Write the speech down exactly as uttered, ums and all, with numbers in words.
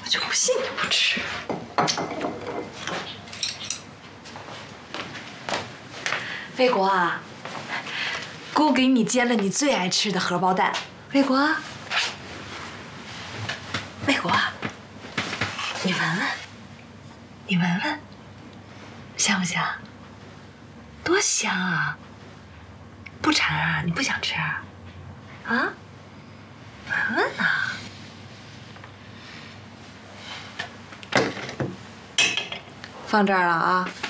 就不信你不吃。卫国啊，姑给你煎了你最爱吃的荷包蛋。卫国，卫国，你闻闻，你闻闻，香不香？多香啊！不馋啊？你不想吃啊？啊？闻闻呐。放这儿了啊。